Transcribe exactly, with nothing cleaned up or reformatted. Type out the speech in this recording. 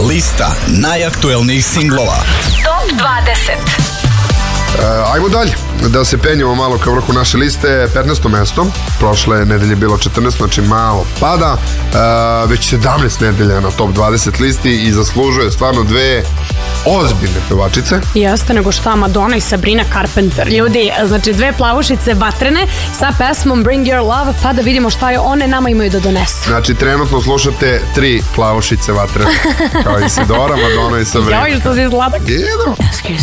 Lista najaktuelnijih singlova. Top dvadeset. Uh, ajmo dalje, da se penjemo malo ka vrhu naše liste. petnaesto mesto, prošle nedelje je bilo četrnaest, znači malo pada. Uh, već sedamnaest nedelja na top dvadeset listi i zaslužuje stvarno dve ozbiljne pevačice. Jeste, nego šta, Madonna i Sabrina Carpenter. Ljudi, znači dve plavušice vatrene sa pesmom Bring Your Love, pa da vidimo šta je one nama imaju da donesu. Znači, trenutno slušate tri plavušice vatrene, kao Isidora, Madonna i Sabrina. Joj, što si sladak. Idemo. Ask yourself